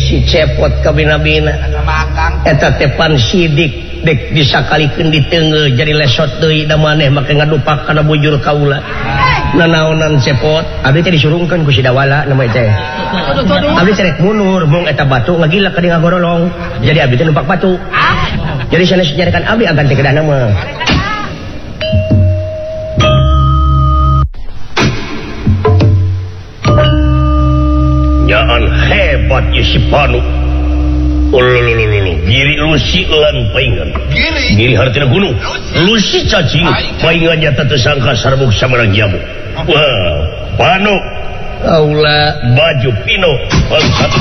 si cepot kabina-bina eta tepan sidik dek bisa kalikeun di teungeuh jadi lesot deui da maneh make ngadupak kana bujur kaula nanaonan cepot abdi teh disurungkeun ku si dawala nama teh abdi cerek mundur mung eta batu ngagila ka di ngagorolong jadi abdi teh numpak batu jadi sanes nyarekan abdi agan teh kedana mah nyaan hebat ya si Panu. Giri lusi lan paingan. Giri hartina gunung. Lusi cacing. Paingannya teu sangka sarbuk samarang jamu. Wah, Panu. Aula baju pino.